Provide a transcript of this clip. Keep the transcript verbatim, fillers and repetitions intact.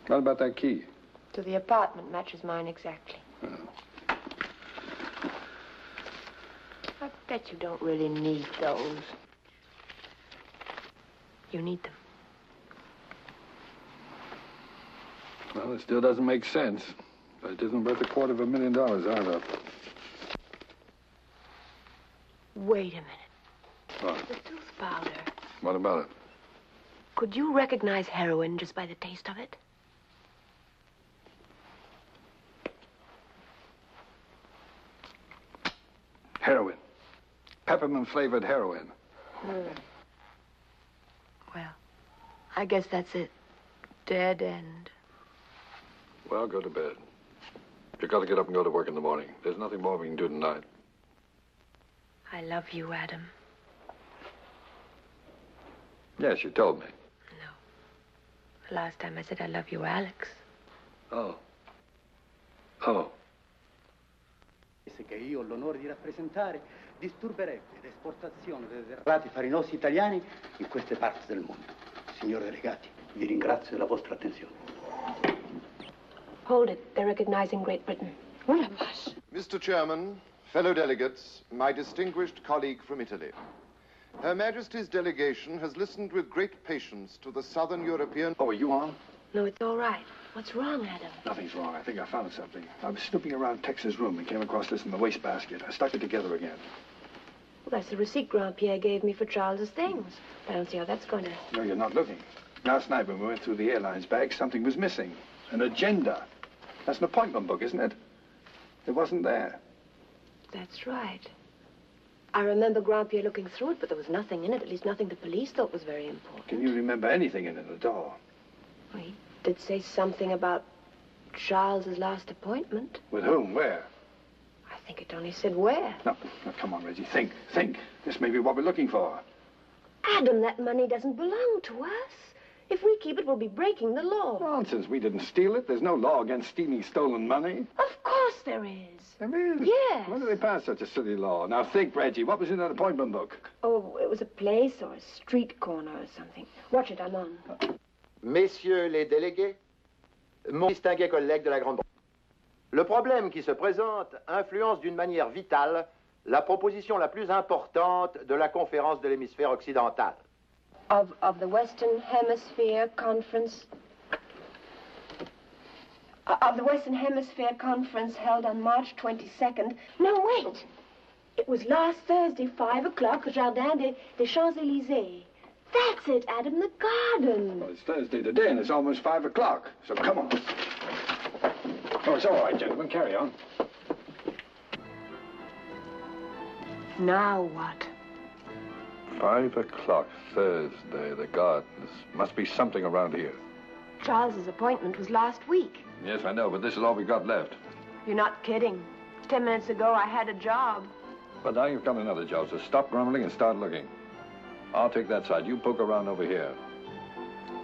What about that key? To the apartment matches mine exactly. Oh. I bet you don't really need those. You need them. Well, it still doesn't make sense. But it isn't worth a quarter of a million dollars either. Wait a minute. What? The tooth powder. What about it? Could you recognize heroin just by the taste of it? Heroin. Peppermint-flavored heroin. Hmm. Well, I guess that's it. Dead end. Well, go to bed. You've got to get up and go to work in the morning. There's nothing more we can do tonight. I love you, Adam. Yes, you told me. No. The last time I said I love you, Alex. Oh. Oh. Che io ho l'onore di rappresentare disturberebbe l'esportazione dei derrati farinosi italiani in queste parti del mondo. Signori delegati, vi ringrazio della vostra attenzione. Hold it. They're recognizing Great Britain. What a fuss. Mister Chairman, fellow delegates, my distinguished colleague from Italy. Her Majesty's delegation has listened with great patience to the Southern European... Oh, are you on? No, it's all right. What's wrong, Adam? Nothing's wrong. I think I found something. I was snooping around Tex's room and came across this in the wastebasket. I stuck it together again. Well, that's the receipt Grand-Pierre gave me for Charles's things. I don't see how that's going to... No, you're not looking. Last night when we went through the airline's bag, something was missing. An agenda. That's an appointment book, isn't it? It wasn't there. That's right. I remember Grand-Pierre looking through it, but there was nothing in it, at least nothing the police thought was very important. Can you remember anything in it at all? Well, he did say something about Charles's last appointment. With whom? Where? I think it only said where. No, no, come on, Reggie. Think, think. This may be what we're looking for. Adam, that money doesn't belong to us. If we keep it, we'll be breaking the law. Nonsense. We didn't steal it. There's no law against stealing stolen money. Of course there is. There is? Yes. When did they pass such a silly law? Now think, Reggie. What was in that appointment book? Oh, it was a place or a street corner or something. Watch it, I'm on. Messieurs les délégués, mon distingué collègue de la Grande-Bretagne, le problème qui se présente influence d'une manière vitale la proposition la plus importante de la conférence de l'hémisphère occidental. Of, of the Western Hemisphere Conference... Uh, of the Western Hemisphere Conference held on March twenty-second. No, wait. It was last Thursday, five o'clock, Jardin des, des Champs-Élysées. That's it, Adam, the garden. Well, it's Thursday today, and it's almost five o'clock. So come on. Oh, it's all right, gentlemen. Carry on. Now what? Five o'clock, Thursday, the gardens. Must be something around here. Charles's appointment was last week. Yes, I know, but this is all we got left. You're not kidding. Ten minutes ago, I had a job. But now you've got another job, so stop grumbling and start looking. I'll take that side. You poke around over here.